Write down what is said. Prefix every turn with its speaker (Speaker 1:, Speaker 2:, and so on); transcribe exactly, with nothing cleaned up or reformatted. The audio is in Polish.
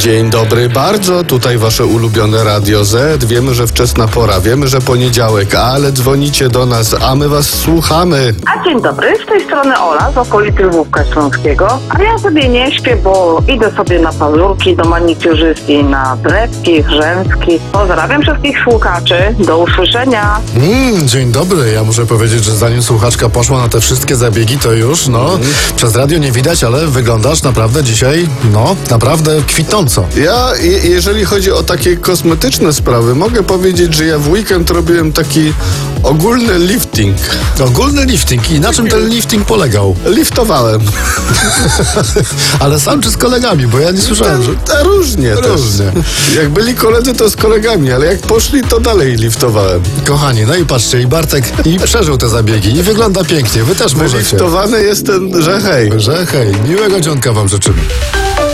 Speaker 1: Dzień dobry bardzo, tutaj wasze ulubione Radio Z. Wiemy, że wczesna pora, wiemy, że poniedziałek, ale dzwonicie do nas, a my was słuchamy.
Speaker 2: A dzień dobry, z tej strony Ola z okolicy Lwówka Śląskiego. A ja sobie nie śpię, bo idę sobie na pazurki do manicurzystki, na Brewki, Rzęski. Pozdrawiam wszystkich słuchaczy, do usłyszenia.
Speaker 3: Mm, dzień dobry, ja muszę powiedzieć, że zanim słuchaczka poszła na te wszystkie zabiegi, to już, no, mm. przez radio nie widać, ale wyglądasz naprawdę dzisiaj, no, naprawdę kwitnąco.
Speaker 1: Ja, je, jeżeli chodzi o takie kosmetyczne sprawy, mogę powiedzieć, że ja w weekend robiłem taki ogólny lifting.
Speaker 3: Ogólny lifting. I na czym ten lifting polegał?
Speaker 1: Liftowałem.
Speaker 3: Ale sam czy z kolegami? Bo ja nie słyszałem, że...
Speaker 1: Ta, różnie
Speaker 3: Różnie.
Speaker 1: też. Jak byli koledzy, to z kolegami, ale jak poszli, to dalej liftowałem.
Speaker 3: Kochani, no i patrzcie, i Bartek i przeżył te zabiegi i wygląda pięknie. Wy też możecie.
Speaker 1: Liftowany jestem, że hej.
Speaker 3: Że hej, miłego dzionka wam życzymy.